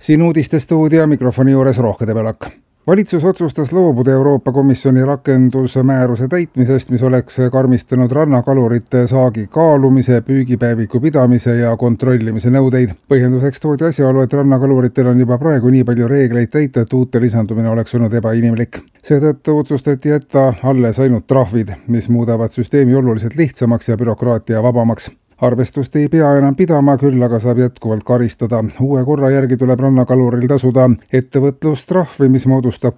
Siin uudistestuudio mikrofoni juures Rohke Debelak. Valitsus otsustas loobuda Euroopa Komisjoni rakendusmääruse täitmisest, mis oleks karmistanud rannakalurite saagi kaalumise, püügipäeviku pidamise ja kontrollimise nõudeid. Põhjenduseks toodi asjaolu, et rannakaluritel on juba praegu nii palju reegleid täita, et uute lisandumine oleks olnud ebainimlik. Seetõttu otsustati jätta alles ainult trahvid, mis muudavad süsteemi oluliselt lihtsamaks ja bürokraatia vabamaks. Arvestust ei pea enam pidama, küll aga saab jätkuvalt karistada. Uue korra järgi tuleb rannakaluril tasuda ettevõtlustrahvi, mis moodustab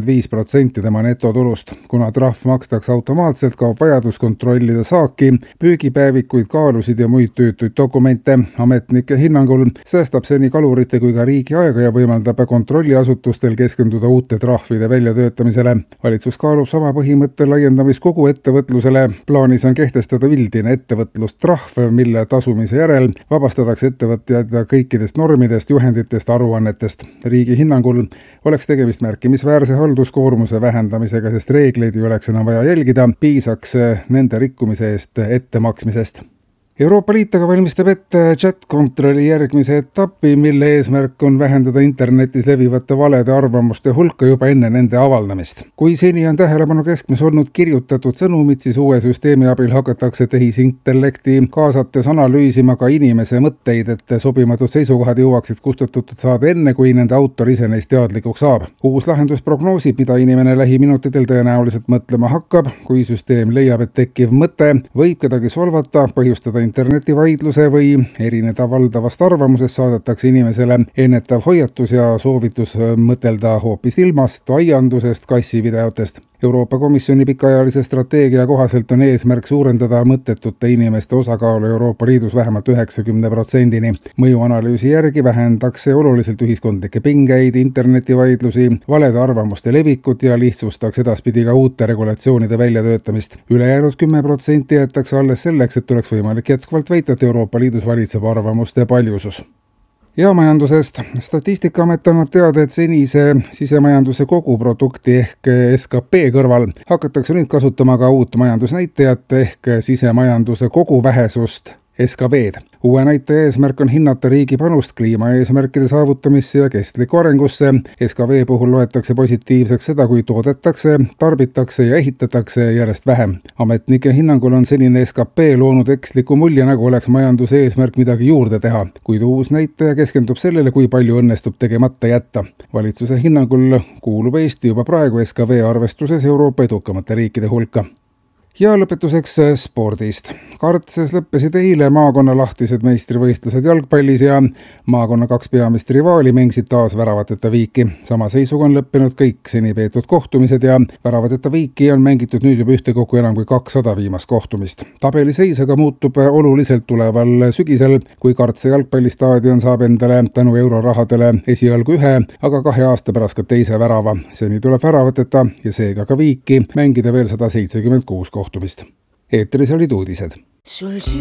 35% tema netotulust. Kuna trahv makstakse automaatselt, kaob vajadus kontrollida saaki, püügipäevikuid, kaalusid ja muid tüütuid dokumente. Ametnike hinnangul säästab see nii kalurite kui ka riigi aega ja võimaldab kontrolliasutustel keskenduda uute trahvide väljatöötamisele. Valitsus kaalub sama põhimõtte laiendamist kogu ettevõtlusele. Plaanis on kehtestada üldine ettevõtlustrahv, mille tasumise järel vabastatakse ettevõtjad kõikidest normidest, juhenditest, aruannetest. Riigi hinnangul oleks tegemist märkimisväärse halduskoormuse vähendamisega, sest reegleid ei oleks enam vaja jälgida, piisaks nende rikkumise eest ettemaksmisest. Euroopa Liit aga valmistab ette chat-kontrolli järgmise etapi, mille eesmärk on vähendada internetis levivate valede arvamuste hulka juba enne nende avaldamist. Kui seni on tähelepanu keskmes olnud kirjutatud sõnumid, siis uue süsteemi abil hakatakse tehisintellekti kaasates analüüsima ka inimese mõtteid, et sobimatud seisukohad jõuaksid kustutatud saada enne, kui nende autor ise neist teadlikuks saab. Uus lahendus prognoosib, mida inimene lähiminutitel tõenäoliselt mõtlema hakkab. Kui süsteem leiab, et tekkiv mõte võib kedagi solvata, põhjustada internetivaidluse või erineda valdavast arvamusest, saadetakse inimesele ennetav hoiatus ja soovitus mõtelda hoopis ilmast, aiandusest, kassivideotest. Euroopa Komisjoni pikaajalise strateegia kohaselt on eesmärk suurendada mõttetute inimeste osakaalu Euroopa Liidus vähemalt 90%-ni. Mõjuanalüüsi järgi vähendaks see oluliselt ühiskondlikke pingeid, internetivaidlusi, valede arvamuste levikut ja lihtsustaks edaspidi ka uute regulatsioonide väljatöötamist. Ülejäänud 10% jäetakse alles selleks, et oleks võimalik jätkuvalt väita, et Euroopa Liidus valitseb arvamuste paljusus. Ja majandusest. Statistikaamet annab teada, et senise sisemajanduse koguprodukti ehk SKP kõrval hakatakse nüüd kasutama ka uut majandusnäitajat ehk sisemajanduse koguvähesust SKV-d. Uue näitaja eesmärk on hinnata riigi panust kliimaeesmärkide saavutamisse ja kestliku arengusse. SKV puhul loetakse positiivseks seda, kui toodetakse, tarbitakse ja ehitatakse järjest vähem. Ametnike hinnangul on senine SKP loonud eksliku mulje, nagu oleks majanduse eesmärk midagi juurde teha, kuid uus näitaja keskendub sellele, kui palju õnnestub tegemata jätta. Valitsuse hinnangul kuulub Eesti juba praegu SKV arvestuses Euroopa edukamate riikide hulka. Ja lõpetuseks spordist. Kartses lõppesid eile maakonna lahtised meistrivõistlused jalgpallis ja maakonna 2 peamist rivaali mängisid taas väravateta viiki. Sama seisuga on lõppenud kõik seni peetud kohtumised ja väravateta viiki on mängitud nüüd juba ühtekokku enam kui 200 viimast kohtumist. Tabeliseis aga muutub oluliselt tuleval sügisel, kui Kartse jalgpallistaadion saab endale tänu eurorahadele esialgu 1, aga 2 aasta pärast ka teise värava. Seni tuleb väravateta ja seega ka viiki mängida veel 176 kohtumist. Eetris olid uudised.